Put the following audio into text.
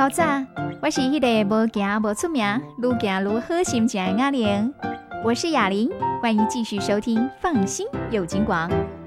老早，我是迄个无行无出名，愈行愈好心情的雅玲。我是雅玲，欢迎继续收听《放心有金广》。